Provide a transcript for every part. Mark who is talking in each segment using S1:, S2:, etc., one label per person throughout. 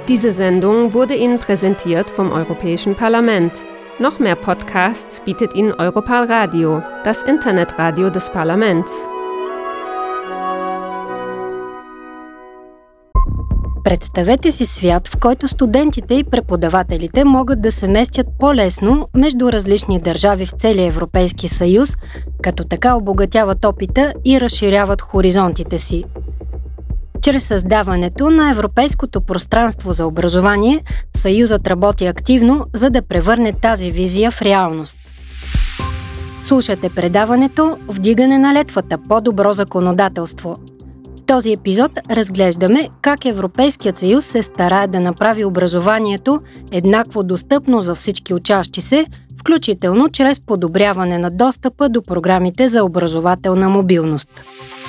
S1: Diese Sendung wurde Ihnen präsentiert vom Europäischen Parlament. Noch mehr Podcasts bietet Ihnen Europal Radio, das Internetradio des Parlaments.
S2: Представете си свят, в който студентите и преподавателите могат да се местят по-лесно между различни държави в целия Европейски съюз, като така обогатяват опита и разширяват хоризонтите си. Чрез създаването на Европейското пространство за образование, Съюзът работи активно, за да превърне тази визия в реалност. Слушате предаването «Вдигане на летвата – по-добро законодателство». В този епизод разглеждаме как Европейският съюз се старае да направи образованието еднакво достъпно за всички учащи се, включително чрез подобряване на достъпа до програмите за образователна мобилност.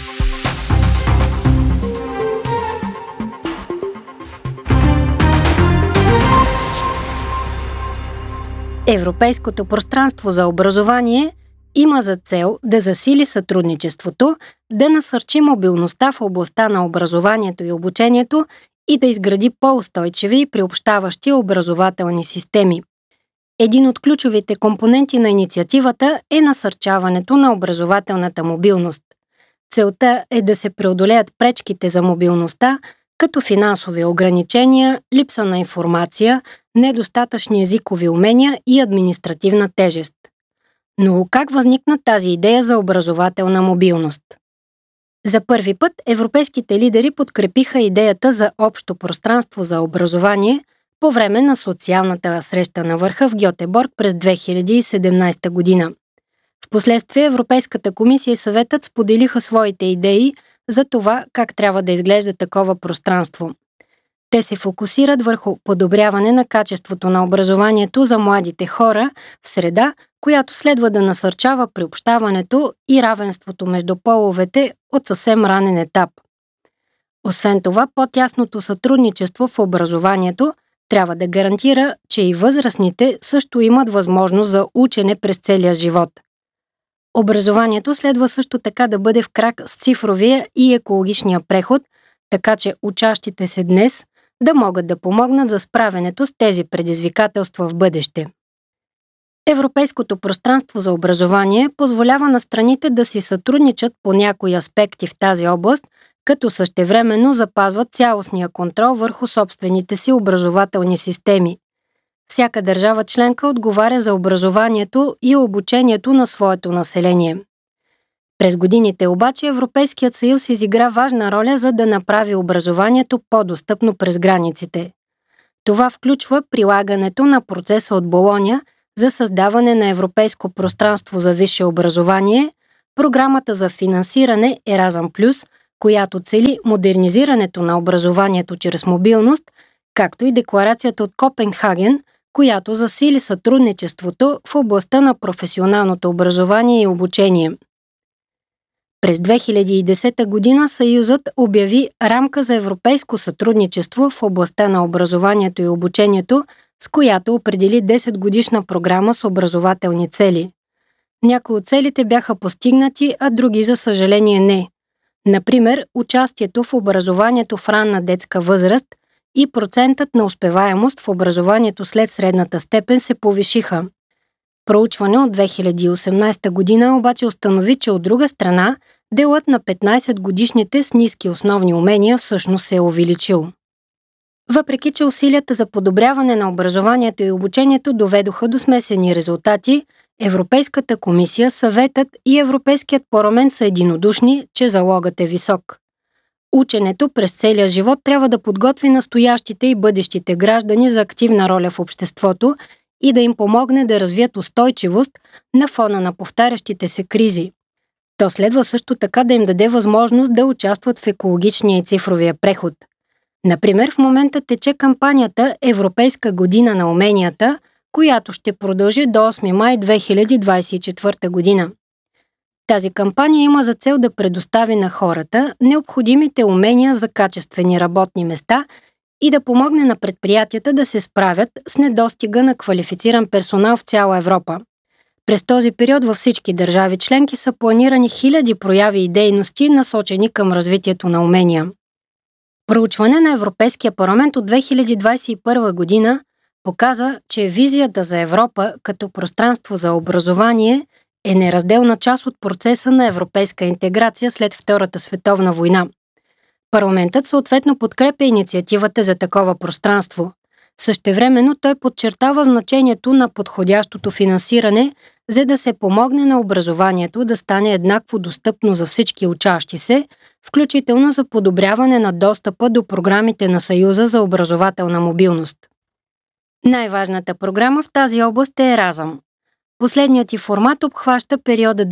S2: Европейското пространство за образование има за цел да засили сътрудничеството, да насърчи мобилността в областта на образованието и обучението и да изгради по-устойчиви и приобщаващи образователни системи. Един от ключовите компоненти на инициативата е насърчаването на образователната мобилност. Целта е да се преодолеят пречките за мобилността, като финансови ограничения, липса на информация, недостатъчни езикови умения и административна тежест. Но как възникна тази идея за образователна мобилност? За първи път европейските лидери подкрепиха идеята за общо пространство за образование по време на социалната среща на върха в Гьотеборг през 2017 година. Впоследствие Европейската комисия и съветът споделиха своите идеи за това как трябва да изглежда такова пространство. Те се фокусират върху подобряване на качеството на образованието за младите хора в среда, която следва да насърчава приобщаването и равенството между половете от съвсем ранен етап. Освен това, по-тясното сътрудничество в образованието трябва да гарантира, че и възрастните също имат възможност за учене през целия живот. Образованието следва също така да бъде в крак с цифровия и екологичния преход, така че учащите се днес да могат да помогнат за справянето с тези предизвикателства в бъдеще. Европейското пространство за образование позволява на страните да си сътрудничат по някои аспекти в тази област, като същевременно запазват цялостния контрол върху собствените си образователни системи. Всяка държава членка отговаря за образованието и обучението на своето население. През годините обаче Европейският съюз изигра важна роля, за да направи образованието по-достъпно през границите. Това включва прилагането на процеса от Болоня за създаване на Европейско пространство за висше образование, програмата за финансиране Еразъм Плюс, която цели модернизирането на образованието чрез мобилност, както и декларацията от Копенхаген, която засили сътрудничеството в областта на професионалното образование и обучение. През 2010 година Съюзът обяви рамка за европейско сътрудничество в областта на образованието и обучението, с която определи 10-годишна програма с образователни цели. Някои от целите бяха постигнати, а други, за съжаление, не. Например, участието в образованието в ранна детска възраст и процентът на успеваемост в образованието след средната степен се повишиха. Проучване от 2018 година обаче установи, че от друга страна делът на 15-годишните с ниски основни умения всъщност се е увеличил. Въпреки че усилията за подобряване на образованието и обучението доведоха до смесени резултати, Европейската комисия, Съветът и Европейският парламент са единодушни, че залогът е висок. Ученето през целия живот трябва да подготви настоящите и бъдещите граждани за активна роля в обществото и да им помогне да развият устойчивост на фона на повтарящите се кризи. То следва също така да им даде възможност да участват в екологичния и цифровия преход. Например, в момента тече кампанията Европейска година на уменията, която ще продължи до 8 май 2024 година. Тази кампания има за цел да предостави на хората необходимите умения за качествени работни места и да помогне на предприятията да се справят с недостига на квалифициран персонал в цяла Европа. През този период във всички държави членки са планирани хиляди прояви и дейности, насочени към развитието на умения. Проучване на Европейския парламент от 2021 година показа, че визията за Европа като пространство за образование е неразделна част от процеса на европейска интеграция след Втората световна война. Парламентът съответно подкрепя инициативата за такова пространство. Същевременно той подчертава значението на подходящото финансиране, за да се помогне на образованието да стане еднакво достъпно за всички учащи се, включително за подобряване на достъпа до програмите на Съюза за образователна мобилност. Най-важната програма в тази област е Еразъм. Последният ѝ формат обхваща периода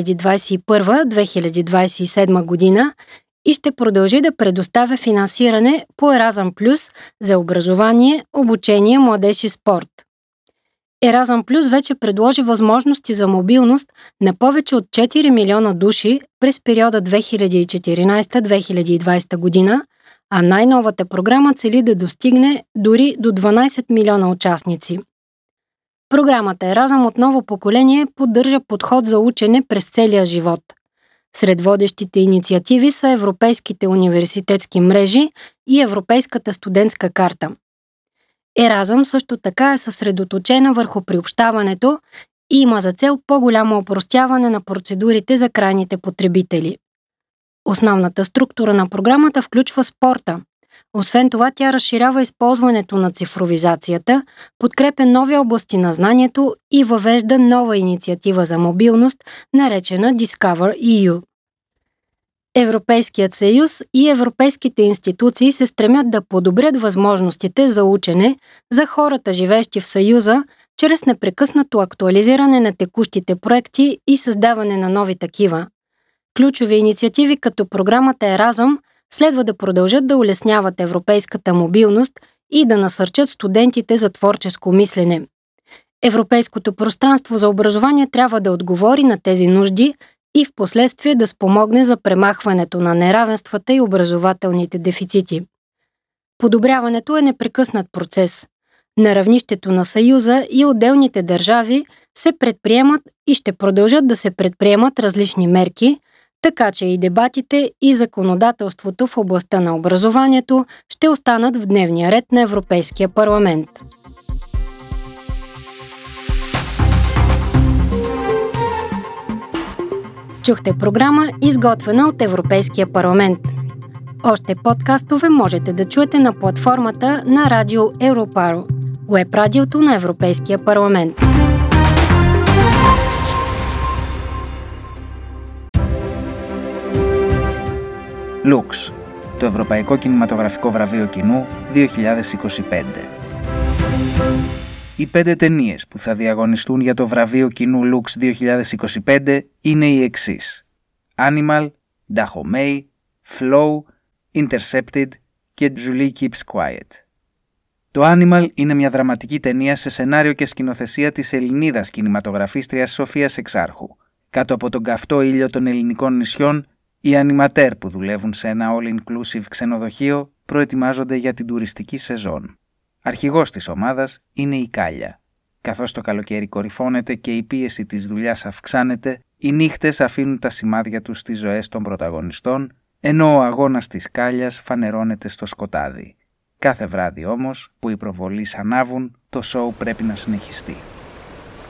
S2: 2021-2027 година и ще продължи да предоставя финансиране по Еразъм Плюс за образование, обучение, младеж и спорт. Еразъм Плюс вече предложи възможности за мобилност на повече от 4 милиона души през периода 2014-2020 година, а най-новата програма цели да достигне дори до 12 милиона участници. Програмата Еразъм от ново поколение поддържа подход за учене през целия живот. Сред водещите инициативи са европейските университетски мрежи и Европейската студентска карта. Еразъм също така е съсредоточена върху приобщаването и има за цел по-голямо опростяване на процедурите за крайните потребители. Основната структура на програмата включва спорта. Освен това, тя разширява използването на цифровизацията, подкрепя нови области на знанието и въвежда нова инициатива за мобилност, наречена Discover EU. Европейският съюз и европейските институции се стремят да подобрят възможностите за учене за хората, живеещи в Съюза, чрез непрекъснато актуализиране на текущите проекти и създаване на нови такива. Ключови инициативи като програмата Еразъм следва да продължат да улесняват европейската мобилност и да насърчат студентите за творческо мислене. Европейското пространство за образование трябва да отговори на тези нужди и в последствие да спомогне за премахването на неравенствата и образователните дефицити. Подобряването е непрекъснат процес. На равнището на Съюза и отделните държави се предприемат и ще продължат да се предприемат различни мерки, така че и дебатите и законодателството в областта на образованието ще останат в дневния ред на Европейския парламент. Чухте програма, изготвена от Европейския парламент. Още подкастове можете да чуете на платформата на Радио Европаро, уеб-радиото на Европейския парламент.
S3: Lux, το Ευρωπαϊκό Κινηματογραφικό Βραβείο Κοινού 2025. Οι 5 ταινίες που θα διαγωνιστούν για το βραβείο κοινού Lux 2025 είναι οι εξής: Animal, Dahomey, Flow, Intercepted και Julie Keeps Quiet. Το Animal είναι μια δραματική ταινία σε σενάριο και σκηνοθεσία της Ελληνίδας κινηματογραφίστριας Σοφίας Εξάρχου. Κάτω από τον καυτό ήλιο των ελληνικών νησιών, οι ανιματέρ που δουλεύουν σε ένα all-inclusive ξενοδοχείο προετοιμάζονται για την τουριστική σεζόν. Αρχηγός της ομάδας είναι η Κάλια. Καθώς το καλοκαίρι κορυφώνεται και η πίεση της δουλειάς αυξάνεται, οι νύχτες αφήνουν τα σημάδια τους στις ζωές των πρωταγωνιστών, ενώ ο αγώνας της Κάλιας φανερώνεται στο σκοτάδι. Κάθε βράδυ όμως που οι προβολείς ανάβουν, το σόου πρέπει να συνεχιστεί.